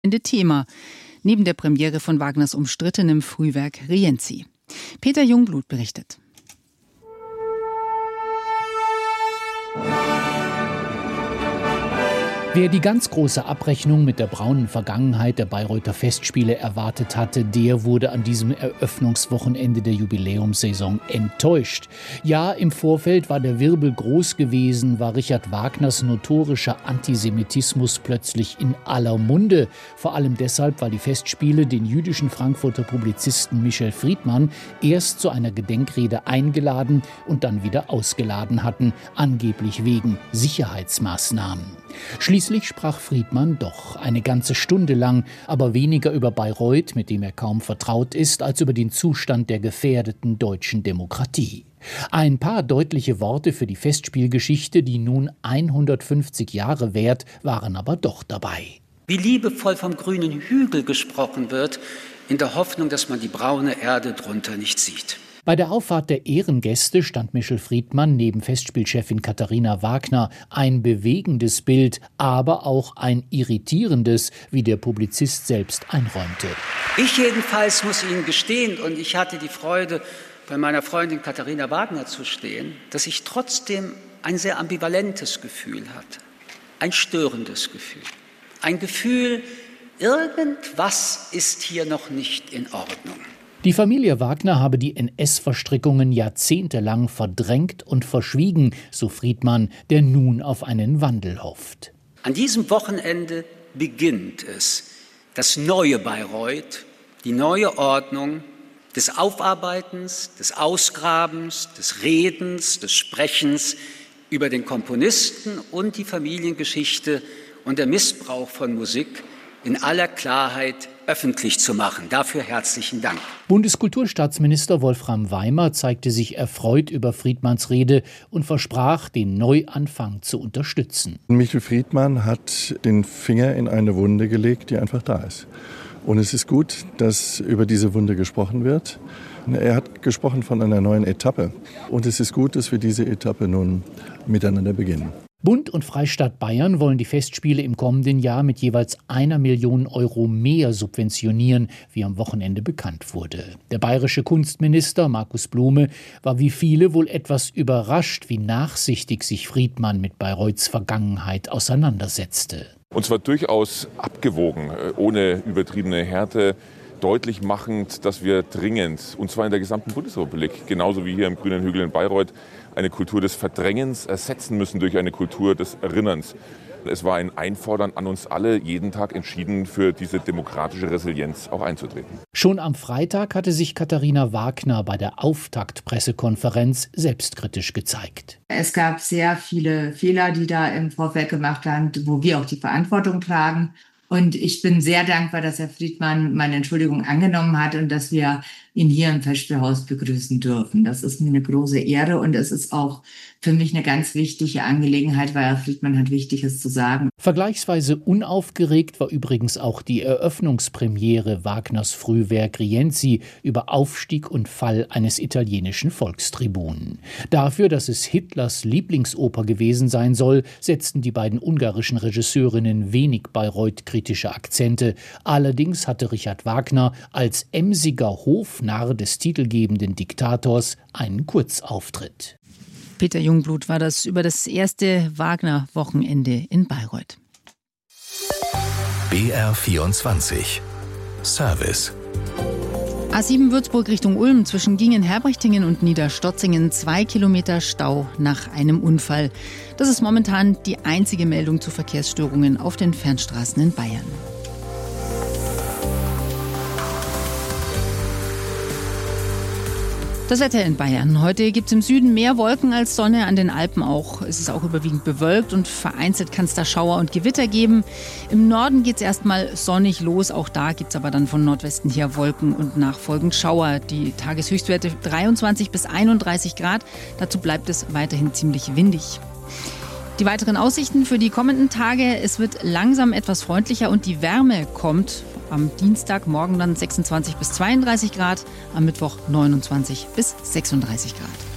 Thema, neben der Premiere von Wagners umstrittenem Frühwerk Rienzi. Peter Jungblut berichtet. Wer die ganz große Abrechnung mit der braunen Vergangenheit der Bayreuther Festspiele erwartet hatte, der wurde an diesem Eröffnungswochenende der Jubiläumssaison enttäuscht. Ja, im Vorfeld war der Wirbel groß gewesen, war Richard Wagners notorischer Antisemitismus plötzlich in aller Munde. Vor allem deshalb, weil die Festspiele den jüdischen Frankfurter Publizisten Michel Friedmann erst zu einer Gedenkrede eingeladen und dann wieder ausgeladen hatten, angeblich wegen Sicherheitsmaßnahmen. Schließlich sprach Friedmann doch eine ganze Stunde lang, aber weniger über Bayreuth, mit dem er kaum vertraut ist, als über den Zustand der gefährdeten deutschen Demokratie. Ein paar deutliche Worte für die Festspielgeschichte, die nun 150 Jahre währt, waren aber doch dabei. Wie liebevoll vom grünen Hügel gesprochen wird, in der Hoffnung, dass man die braune Erde drunter nicht sieht. Bei der Auffahrt der Ehrengäste stand Michel Friedmann neben Festspielchefin Katharina Wagner. Ein bewegendes Bild, aber auch ein irritierendes, wie der Publizist selbst einräumte. Ich jedenfalls muss Ihnen gestehen, und ich hatte die Freude, bei meiner Freundin Katharina Wagner zu stehen, dass ich trotzdem ein sehr ambivalentes Gefühl hatte. Ein störendes Gefühl. Ein Gefühl, irgendwas ist hier noch nicht in Ordnung. Die Familie Wagner habe die NS-Verstrickungen jahrzehntelang verdrängt und verschwiegen, so Friedmann, der nun auf einen Wandel hofft. An diesem Wochenende beginnt es, das neue Bayreuth, die neue Ordnung des Aufarbeitens, des Ausgrabens, des Redens, des Sprechens über den Komponisten und die Familiengeschichte und der Missbrauch von Musik in aller Klarheit öffentlich zu machen. Dafür herzlichen Dank. Bundeskulturstaatsminister Wolfram Weimer zeigte sich erfreut über Friedmanns Rede und versprach, den Neuanfang zu unterstützen. Michel Friedmann hat den Finger in eine Wunde gelegt, die einfach da ist. Und es ist gut, dass über diese Wunde gesprochen wird. Er hat gesprochen von einer neuen Etappe. Und es ist gut, dass wir diese Etappe nun miteinander beginnen. Bund und Freistaat Bayern wollen die Festspiele im kommenden Jahr mit jeweils 1 Million Euro mehr subventionieren, wie am Wochenende bekannt wurde. Der bayerische Kunstminister Markus Blume war wie viele wohl etwas überrascht, wie nachsichtig sich Friedmann mit Bayreuths Vergangenheit auseinandersetzte. Und zwar durchaus abgewogen, ohne übertriebene Härte, deutlich machend, dass wir dringend, und zwar in der gesamten Bundesrepublik, genauso wie hier im grünen Hügel in Bayreuth, eine Kultur des Verdrängens ersetzen müssen durch eine Kultur des Erinnerns. Es war ein Einfordern an uns alle, jeden Tag entschieden für diese demokratische Resilienz auch einzutreten. Schon am Freitag hatte sich Katharina Wagner bei der Auftaktpressekonferenz selbstkritisch gezeigt. Es gab sehr viele Fehler, die da im Vorfeld gemacht haben, wo wir auch die Verantwortung tragen. Und ich bin sehr dankbar, dass Herr Friedmann meine Entschuldigung angenommen hat und dass wir ihn hier im Festspielhaus begrüßen dürfen. Das ist mir eine große Ehre und es ist auch für mich eine ganz wichtige Angelegenheit, weil Herr Friedmann hat Wichtiges zu sagen. Vergleichsweise unaufgeregt war übrigens auch die Eröffnungspremiere Wagners Frühwerk Rienzi über Aufstieg und Fall eines italienischen Volkstribunen. Dafür, dass es Hitlers Lieblingsoper gewesen sein soll, setzten die beiden ungarischen Regisseurinnen wenig Bayreuth-kritische Akzente. Allerdings hatte Richard Wagner als emsiger Hofnarr des titelgebenden Diktators einen Kurzauftritt. Peter Jungblut war das über das erste Wagner-Wochenende in Bayreuth. BR24 Service. A7 Würzburg Richtung Ulm zwischen Gingen-Herbrechtingen und Niederstotzingen 2 Kilometer Stau nach einem Unfall. Das ist momentan die einzige Meldung zu Verkehrsstörungen auf den Fernstraßen in Bayern. Das Wetter in Bayern. Heute gibt es im Süden mehr Wolken als Sonne, an den Alpen auch. Es ist auch überwiegend bewölkt und vereinzelt kann es da Schauer und Gewitter geben. Im Norden geht es erstmal sonnig los. Auch da gibt es aber dann von Nordwesten her Wolken und nachfolgend Schauer. Die Tageshöchstwerte 23 bis 31 Grad. Dazu bleibt es weiterhin ziemlich windig. Die weiteren Aussichten für die kommenden Tage. Es wird langsam etwas freundlicher und die Wärme kommt. Am Dienstag morgen dann 26 bis 32 Grad, am Mittwoch 29 bis 36 Grad.